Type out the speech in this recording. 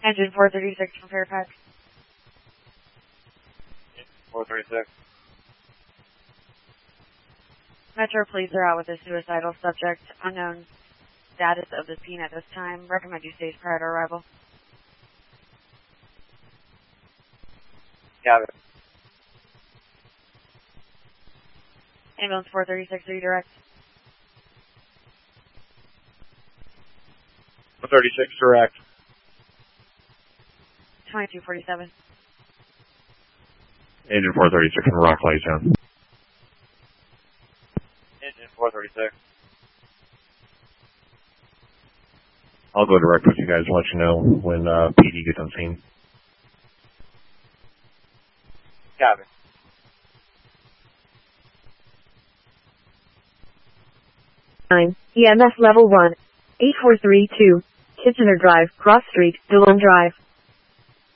Engine 436 from Fairfax. 436. Metro police are out with a suicidal subject. Unknown status of the scene at this time. Recommend you stay prior to arrival. Got it. Ambulance 436, redirect. 436, direct. 2247. Engine 436 from Rock Lighttown. Engine 436. I'll go direct with you guys and let you know when PD gets on scene. Got it. EMS level 1, 8432, Kitchener Drive, Cross Street, Dillon Drive.